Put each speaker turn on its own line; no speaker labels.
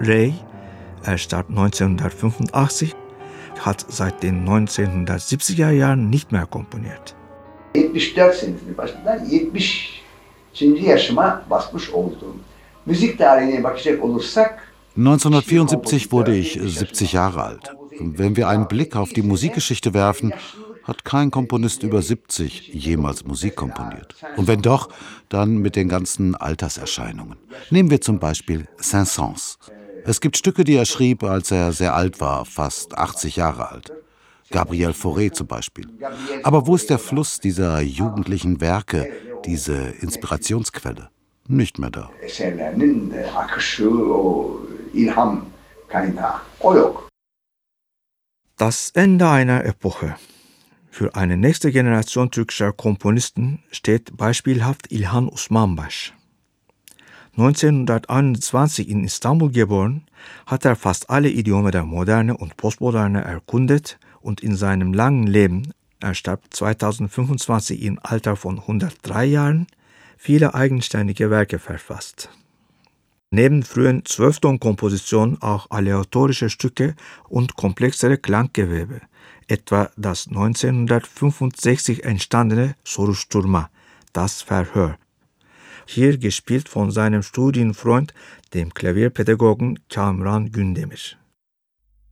Rey, er starb 1985, hat seit den 1970er Jahren nicht mehr komponiert.
74 senesinin başından 70. yaşıma basmış oldum. Müzik tarihine bakacak olursak
1974 wurde ich 70 Jahre alt. Wenn wir einen Blick auf die Musikgeschichte werfen, hat kein Komponist über 70 jemals Musik komponiert. Und wenn doch, dann mit den ganzen Alterserscheinungen. Nehmen wir zum Beispiel Saint-Saëns. Es gibt Stücke, die er schrieb, als er sehr alt war, fast 80 Jahre alt. Gabriel Fauré zum Beispiel. Aber wo ist der Fluss dieser jugendlichen Werke, diese Inspirationsquelle? Nicht mehr da.
eserlerinin akışı, o ilham kaynağı, o yok.
Das Ende einer Epoche. Für eine nächste Generation türkischer Komponisten steht beispielhaft İlhan Osmanbaş. 1921 in Istanbul geboren, hat er fast alle Idiome der Moderne und Postmoderne erkundet und in seinem langen Leben, er starb 2025 im Alter von 103 Jahren, viele eigenständige Werke verfasst. Neben frühen 12-Ton-Kompositionen auch aleatorische Stücke und komplexere Klanggewebe, etwa das 1965 entstandene Soruşturma, das Verhör, hier gespielt von seinem Studienfreund, dem Klavierpädagogen Kamran Gündemir.